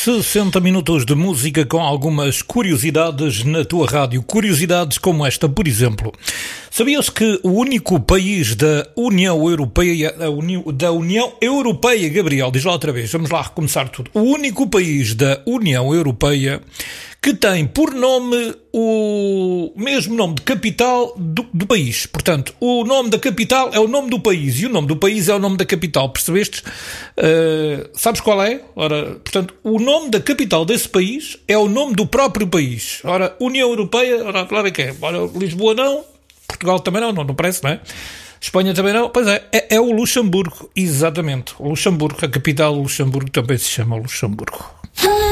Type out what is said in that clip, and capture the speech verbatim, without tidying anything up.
sessenta minutos de música com algumas curiosidades na tua rádio. Curiosidades como esta, por exemplo. Sabias que o único país da União Europeia, da União, da União Europeia, Gabriel, diz lá outra vez, vamos lá recomeçar tudo. O único país da União Europeia que tem por nome o mesmo nome de capital do, do país. Portanto, o nome da capital é o nome do país e o nome do país é o nome da capital. Percebeste? Uh, sabes qual é? Ora, portanto, o nome da capital desse país é o nome do próprio país. Ora, União Europeia, ora, claro que é. Ora, Lisboa não, Portugal também não, não, não parece, não é? Espanha também não, pois é, é, é o Luxemburgo, exatamente. O Luxemburgo, a capital do Luxemburgo também se chama Luxemburgo.